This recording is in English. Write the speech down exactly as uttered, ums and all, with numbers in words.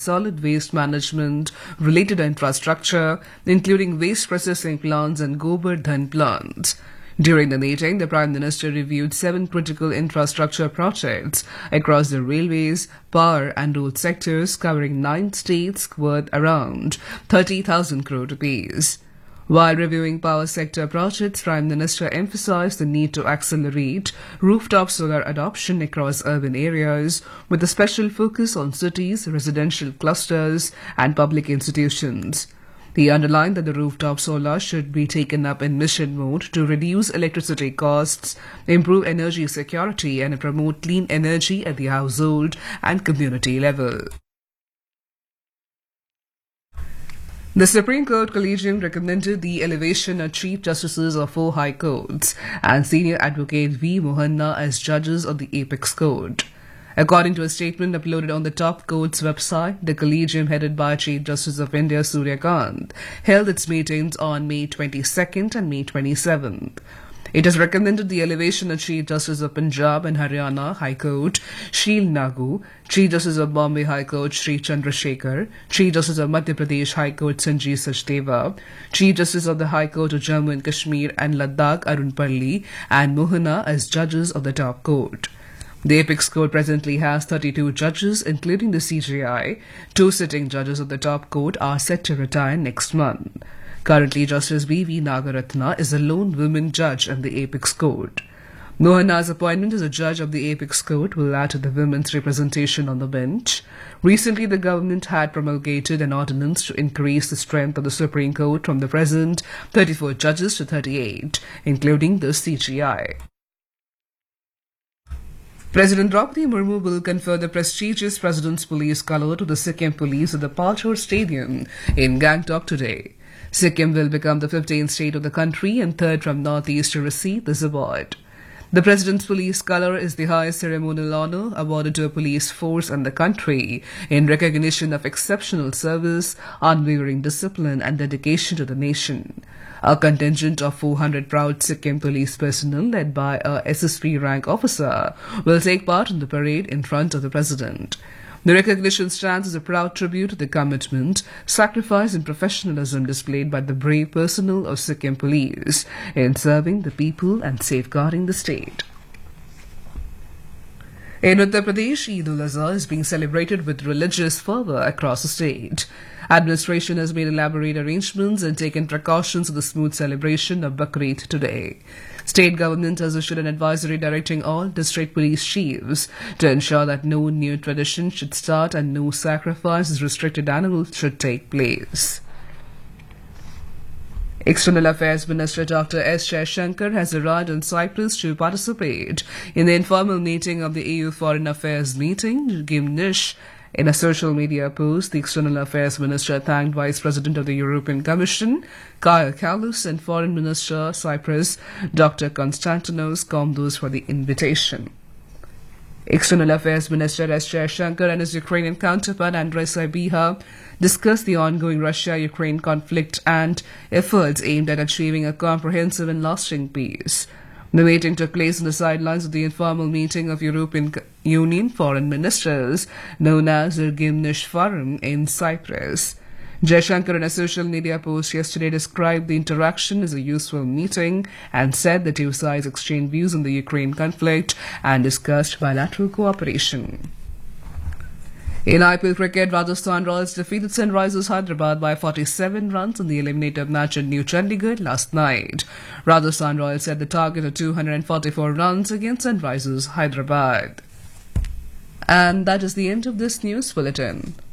solid waste management related infrastructure, including waste processing plants and Govardhan plants. During the meeting, the Prime Minister reviewed seven critical infrastructure projects across the railways, power and road sectors covering nine states worth around thirty thousand crore rupees. While reviewing power sector projects, Prime Minister emphasized the need to accelerate rooftop solar adoption across urban areas, with a special focus on cities, residential clusters and public institutions. He underlined that the rooftop solar should be taken up in mission mode to reduce electricity costs, improve energy security and promote clean energy at the household and community level. The Supreme Court Collegium recommended the elevation of Chief Justices of four High Courts and Senior Advocate V. Mohanna as judges of the Apex Court. According to a statement uploaded on the top court's website, the collegium headed by Chief Justice of India Surya Kant held its meetings on May twenty-second and May twenty-seventh. It has recommended the elevation of Chief Justice of Punjab and Haryana High Court Sheel Nagu, Chief Justice of Bombay High Court Sri Chandrasekhar, Chief Justice of Madhya Pradesh High Court Sanjeev Sachdeva, Chief Justice of the High Court of Jammu and Kashmir and Ladakh Arun Palli, and Mohanna as judges of the top court. The Apex Court presently has thirty-two judges, including the C J I. Two sitting judges of the top court are set to retire next month. Currently, Justice B V Nagaratna is a lone woman judge in the Apex Court. Mohanna's appointment as a judge of the Apex Court will add to the women's representation on the bench. Recently, the government had promulgated an ordinance to increase the strength of the Supreme Court from the present thirty-four judges to thirty-eight, including the C J I. President Draupadi Murmu will confer the prestigious President's Police Colour to the Sikkim Police at the Palchor Stadium in Gangtok today. Sikkim will become the fifteenth state of the country and third from northeast to receive this award. The President's Police Colour is the highest ceremonial honour awarded to a police force in the country in recognition of exceptional service, unwavering discipline and dedication to the nation. A contingent of four hundred proud Sikkim police personnel led by a S S P rank officer will take part in the parade in front of the President. The recognition stands as a proud tribute to the commitment, sacrifice and professionalism displayed by the brave personnel of Sikkim police in serving the people and safeguarding the state. In Uttar Pradesh, Eid ul-Azha is being celebrated with religious fervour across the state. Administration has made elaborate arrangements and taken precautions for the smooth celebration of Bakrid today. State government has issued an advisory directing all district police chiefs to ensure that no new tradition should start and no sacrifice of restricted animals should take place. External Affairs Minister Doctor S. Jaishankar has arrived in Cyprus to participate in the informal meeting of the E U Foreign Affairs meeting, Gimnish. In a social media post, the External Affairs Minister thanked Vice President of the European Commission, Kaja Kallas, and Foreign Minister Cyprus, Doctor Konstantinos Komdos, for the invitation. External Affairs Minister S. Jaishankar and his Ukrainian counterpart Andrei Sybiha discussed the ongoing Russia-Ukraine conflict and efforts aimed at achieving a comprehensive and lasting peace. The meeting took place on the sidelines of the informal meeting of European Union foreign ministers known as the Gimnish Forum in Cyprus. Jaishankar in a social media post yesterday described the interaction as a useful meeting and said the two sides exchanged views on the Ukraine conflict and discussed bilateral cooperation. In I P L cricket, Rajasthan Royals defeated Sunrisers Hyderabad by forty-seven runs in the eliminator match in New Chandigarh last night. Rajasthan Royals set the target of two hundred forty-four runs against Sunrisers Hyderabad. And that is the end of this news bulletin.